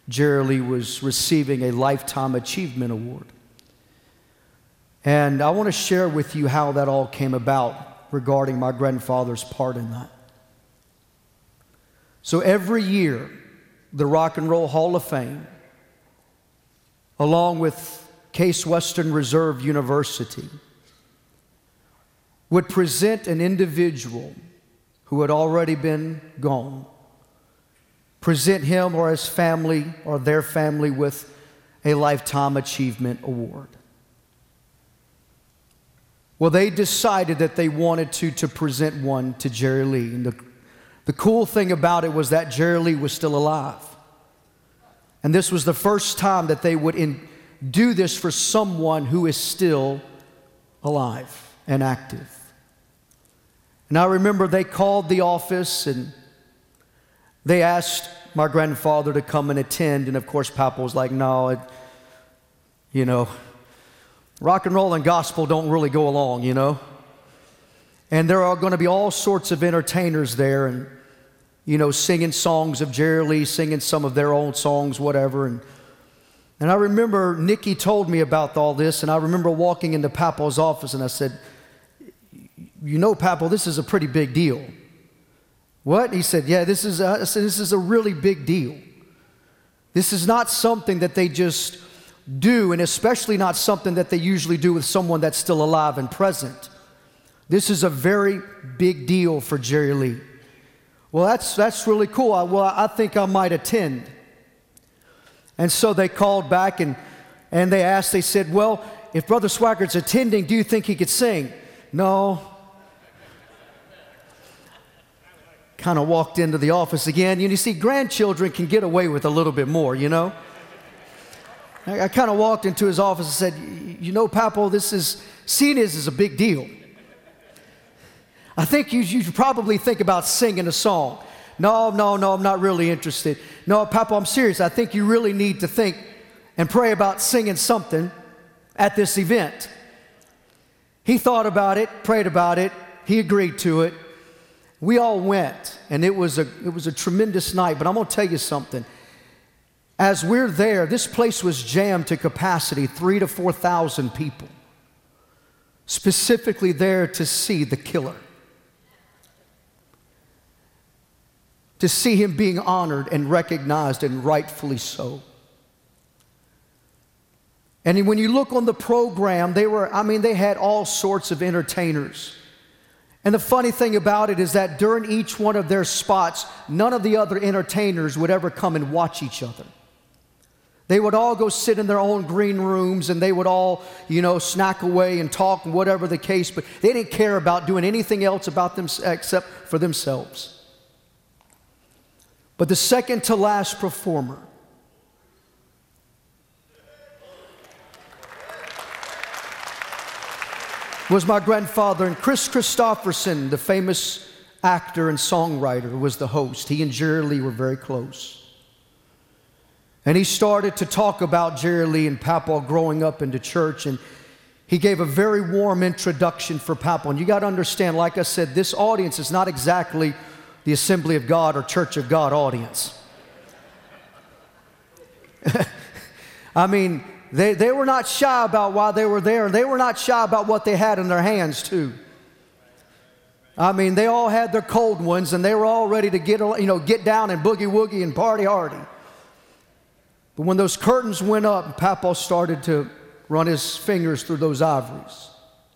Jerry Lee was receiving a Lifetime Achievement Award. And I want to share with you how that all came about regarding my grandfather's part in that. So every year, the Rock and Roll Hall of Fame, along with Case Western Reserve University, would present an individual who had already been gone, present him or his family or their family with a Lifetime Achievement Award. Well, they decided that they wanted to present one to Jerry Lee. And the cool thing about it was that Jerry Lee was still alive. And this was the first time that they would do this for someone who is still alive and active. And I remember they called the office and they asked my grandfather to come and attend. And of course, Papa was like, no, rock and roll and gospel don't really go along, And there are going to be all sorts of entertainers there and, singing songs of Jerry Lee, singing some of their own songs, whatever. And I remember Nikki told me about all this, and I remember walking into Papa's office and I said, Papa, this is a pretty big deal. What? He said, yeah, this is a really big deal. This is not something that they just do, and especially not something that they usually do with someone that's still alive and present. This is a very big deal for Jerry Lee. Well, that's really cool. I think I might attend. And so they called back and they asked, they said, well, if Brother Swaggart's attending, do you think he could sing? No. Kind of walked into the office again. You see, grandchildren can get away with a little bit more, I kind of walked into his office and said, Papa, seeing this is a big deal. I think you should probably think about singing a song. No, I'm not really interested. No, Papa, I'm serious. I think you really need to think and pray about singing something at this event. He thought about it, prayed about it. He agreed to it. We all went, and it was a tremendous night. But I'm going to tell you something. As we're there, this place was jammed to capacity, 3,000 to 4,000 people, specifically there to see the killer, to see him being honored and recognized, and rightfully so. And when you look on the program, they had all sorts of entertainers. And the funny thing about it is that during each one of their spots, none of the other entertainers would ever come and watch each other. They would all go sit in their own green rooms, and they would all, snack away and talk and whatever the case, but they didn't care about doing anything else about them except for themselves. But the second to last performer was my grandfather, and Chris Christopherson, the famous actor and songwriter, was the host. He and Jerry Lee were very close. And he started to talk about Jerry Lee and Papa growing up into church, and he gave a very warm introduction for Papa. And you got to understand, like I said, this audience is not exactly the Assembly of God or Church of God audience. They were not shy about why they were there, and they were not shy about what they had in their hands too. They all had their cold ones, and they were all ready to get down and boogie woogie and party hardy. But when those curtains went up and Papa started to run his fingers through those ivories,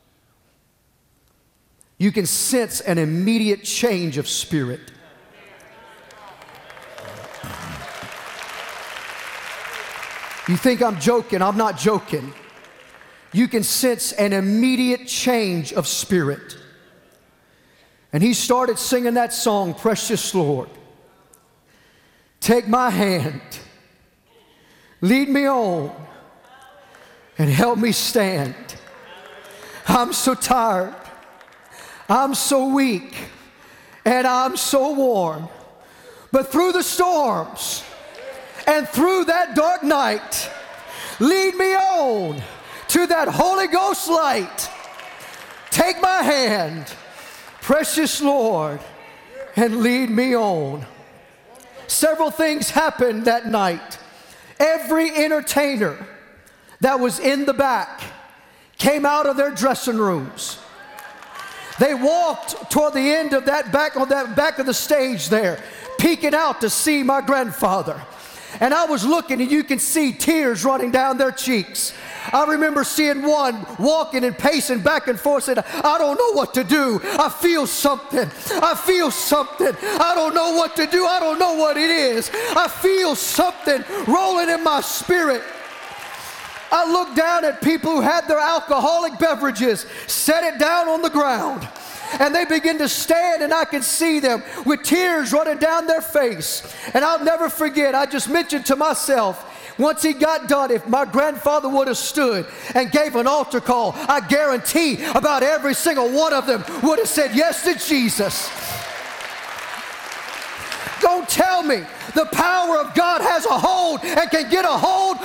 you can sense an immediate change of spirit. You think I'm joking? I'm not joking. You can sense an immediate change of spirit. And he started singing that song, Precious Lord. Take my hand, lead me on, and help me stand. I'm so tired, I'm so weak, and I'm so worn. But through the storms and through that dark night, lead me on to that Holy Ghost light. Take my hand, precious Lord, and lead me on. Several things happened that night. Every entertainer that was in the back came out of their dressing rooms. They walked toward the end of that back, on that back of the stage there, peeking out to see my grandfather. And I was looking, and you can see tears running down their cheeks. I remember seeing one walking and pacing back and forth, saying, I don't know what to do. I feel something. I feel something. I don't know what to do. I don't know what it is. I feel something rolling in my spirit. I looked down at people who had their alcoholic beverages, set it down on the ground, and they began to stand, and I could see them with tears running down their face. And I'll never forget, I just mentioned to myself, once he got done, if my grandfather would have stood and gave an altar call, I guarantee about every single one of them would have said yes to Jesus. Don't tell me the power of God has a hold and can get a hold